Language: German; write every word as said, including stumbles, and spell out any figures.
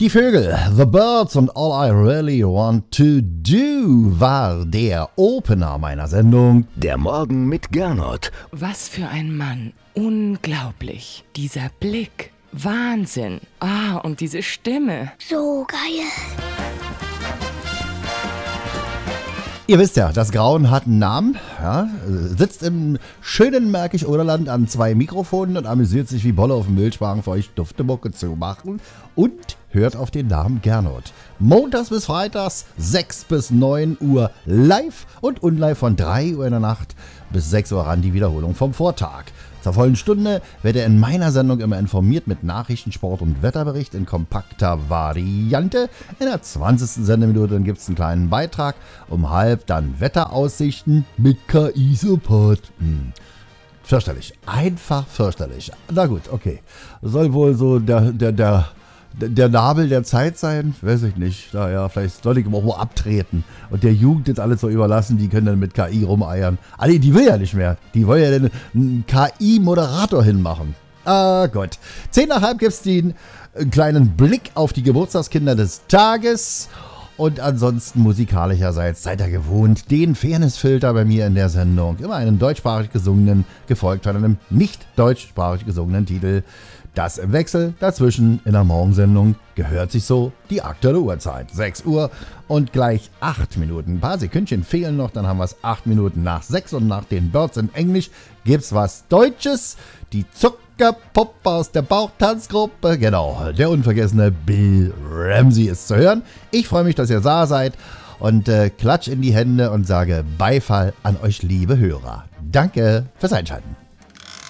Die Vögel, The Birds und All I Really Want to Do war der Opener meiner Sendung. Der Morgen mit Gernot. Was für ein Mann. Unglaublich. Dieser Blick. Wahnsinn. Ah, und diese Stimme. So geil. Ihr wisst ja, das Grauen hat einen Namen, ja, sitzt im schönen Märkisch-Oderland an zwei Mikrofonen und amüsiert sich wie Bolle auf dem Milchwagen für euch Duftemucke zu machen und hört auf den Namen Gernot. Montags bis Freitags sechs bis neun Uhr live und unlive von drei Uhr in der Nacht bis sechs Uhr ran die Wiederholung vom Vortag. Zur vollen Stunde werdet ihr in meiner Sendung immer informiert mit Nachrichten, Sport und Wetterbericht in kompakter Variante. In der zwanzigsten Sendeminute gibt es einen kleinen Beitrag. Um halb dann Wetteraussichten mit K I-Support. Hm. Fürchterlich. Einfach fürchterlich. Na gut, okay. Soll wohl so der, der, der, der Nabel der Zeit sein? Weiß ich nicht. Naja, vielleicht soll ich auch mal abtreten und der Jugend jetzt alles so überlassen, die können dann mit K I rumeiern. Alle, die will ja nicht mehr. Die wollen ja dann einen K I-Moderator hinmachen. Ah Gott. Zehn nach halb gibt es den kleinen Blick auf die Geburtstagskinder des Tages. Und ansonsten musikalischerseits seid ihr gewohnt, den Fairnessfilter bei mir in der Sendung. Immer einen deutschsprachig gesungenen, gefolgt von einem nicht deutschsprachig gesungenen Titel. Das im Wechsel dazwischen in der Morgensendung gehört sich so die aktuelle Uhrzeit. sechs Uhr und gleich acht Minuten. Ein paar Sekündchen fehlen noch, dann haben wir es acht Minuten nach sechs und nach den Birds in Englisch gibt's was Deutsches. Die Zuckerpuppe aus der Bauchtanzgruppe. Genau, der unvergessene Bill Ramsey ist zu hören. Ich freue mich, dass ihr da seid und äh, klatsch in die Hände und sage Beifall an euch, liebe Hörer. Danke fürs Einschalten.